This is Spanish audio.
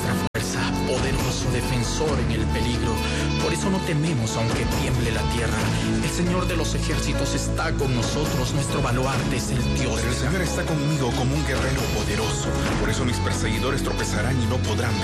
nuestra fuerza, poderoso defensor en el peligro. Por eso no tememos aunque tiemble la tierra. El Señor de los ejércitos está con nosotros, nuestro baluarte es el Dios. El Señor está conmigo como un guerrero poderoso. Por eso mis perseguidores tropezarán y no podrán